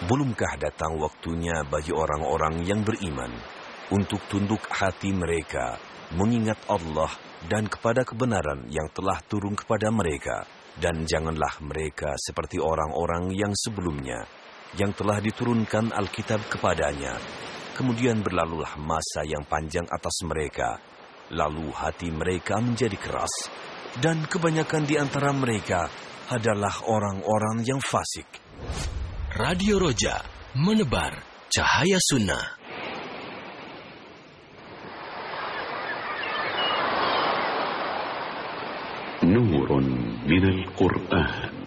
Belumkah datang waktunya bagi orang-orang yang beriman untuk tunduk hati mereka, mengingat Allah dan kepada kebenaran yang telah turun kepada mereka. Dan janganlah mereka seperti orang-orang yang sebelumnya, yang telah diturunkan Alkitab kepadanya. Kemudian berlalulah masa yang panjang atas mereka, lalu hati mereka menjadi keras, dan kebanyakan di antara mereka adalah orang-orang yang fasik. Radio Roja, menebar cahaya sunnah. نور من القرآن.